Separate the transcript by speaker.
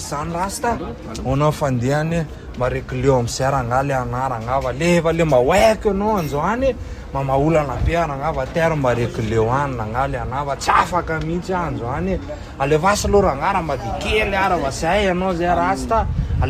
Speaker 1: zany rasta onao fandehany marekleo am'zay rangale anarangava leva le mahoaiky anao anjoany mamaolana be arangava terre marekleo any nangale anava tsy afaka mihitsy anjoany alevasy aloha rangara madikely ara vasay anao zay rasta